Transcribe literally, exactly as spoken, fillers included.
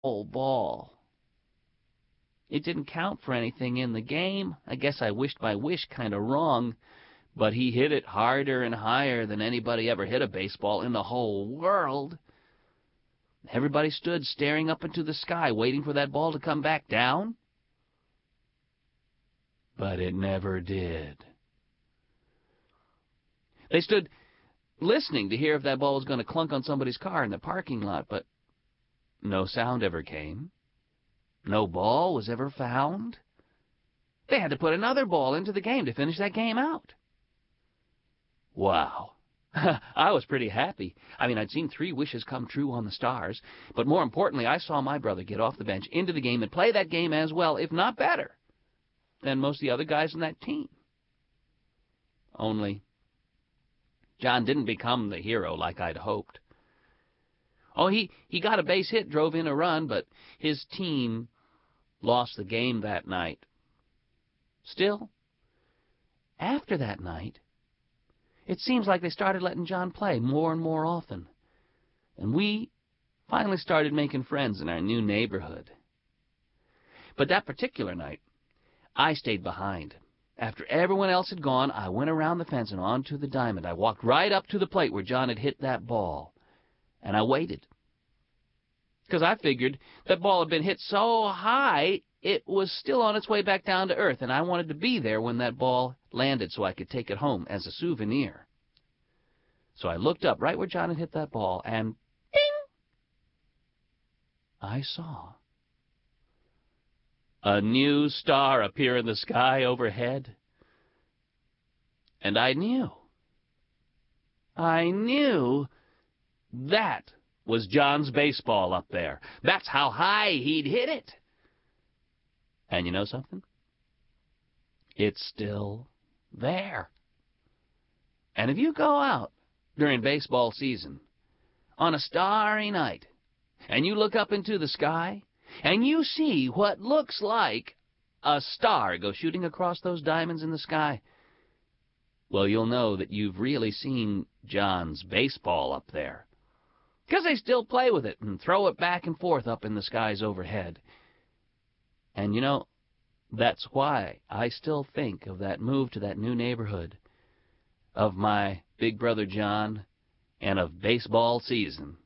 whole ball. It didn't count for anything in the game. I guess I wished my wish kind of wrong, but he hit it harder and higher than anybody ever hit a baseball in the whole world. Everybody stood staring up into the sky, waiting for that ball to come back down. But it never did. They stood listening to hear if that ball was going to clunk on somebody's car in the parking lot, but no sound ever came. No ball was ever found. They had to put another ball into the game to finish that game out. Wow. I was pretty happy. I mean, I'd seen three wishes come true on the Stars, but more importantly, I saw my brother get off the bench into the game and play that game as well, if not better, than most of the other guys in that team. Only John didn't become the hero like I'd hoped. Oh, he, he got a base hit, drove in a run, but his team lost the game that night. Still, after that night, it seems like they started letting John play more and more often. And we finally started making friends in our new neighborhood. But that particular night, I stayed behind. After everyone else had gone, I went around the fence and onto the diamond. I walked right up to the plate where John had hit that ball. And I waited. Because I figured that ball had been hit so high, it was still on its way back down to earth, and I wanted to be there when that ball landed so I could take it home as a souvenir. So I looked up right where John had hit that ball, and ding! I saw a new star appear in the sky overhead. And I knew. I knew that was John's baseball up there. That's how high he'd hit it. And you know something? It's still there. And if you go out during baseball season on a starry night and you look up into the sky and you see what looks like a star go shooting across those diamonds in the sky, well, you'll know that you've really seen John's baseball up there. Because they still play with it and throw it back and forth up in the skies overhead. And, you know, that's why I still think of that move to that new neighborhood, of my big brother John, and of baseball season.